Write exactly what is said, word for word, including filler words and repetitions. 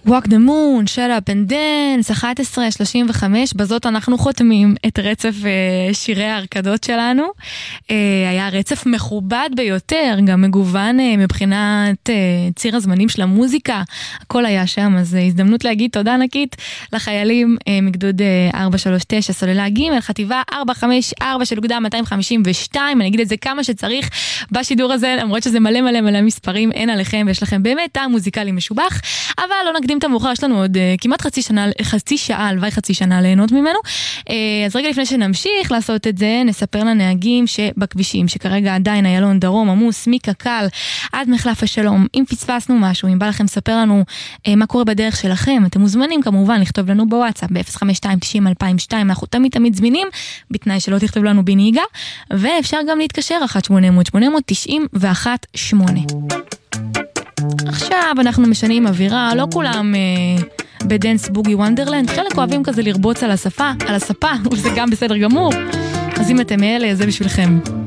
Walk the Moon, Shut Up and Dance, אחת עשרה שלושים וחמש, בזאת אנחנו חותמים את רצף uh, שירי ההרקדות שלנו. Uh, היה רצף מכובד ביותר, גם מגוון uh, מבחינת uh, ציר הזמנים של המוזיקה, הכל היה שם, אז uh, הזדמנות להגיד תודה ענקית לחיילים uh, מגדוד uh, ארבע שלוש תשע, סוללה ג', חטיבה ארבע חמש ארבע של אוגדה מאתיים חמישים ושתיים, אני אגיד את זה כמה שצריך בשידור הזה, למרות שזה מלא מלא מלא מספרים, אין עליכם ויש לכם באמת טעם מוזיקלי משובח, אבל לא נקדים את המאוחר, יש לנו עוד uh, כמעט חצי שנה, חצי שעה, הלוואי חצי שנה ליהנות ממנו. Uh, אז רגע לפני שנמשיך לעשות את זה, נספר לנהגים שבכבישים, שכרגע עדיין איילון דרום, עמוס, מקקל, עד מחלף השלום. אם פספסנו משהו, אם בא לכם לספר לנו uh, מה קורה בדרך שלכם, אתם מוזמנים כמובן לכתוב לנו בוואטסאפ, ב-אפס חמש שתיים תשעים אלפיים ושתיים, אנחנו תמיד תמיד זמינים, בתנאי שלא תכתוב לנו בנהיגה, ואפשר גם להתקשר אחת שמונה אפס אפס שמונה תשעים ואחת שמונה. עכשיו אנחנו משנים אווירה, לא כולם אה, בדנס בוגי וונדרלנד, חלק אוהבים כזה לרבוץ על השפה, על הספה, וזה גם בסדר גמור. אז אם אתם אלה, זה בשבילכם.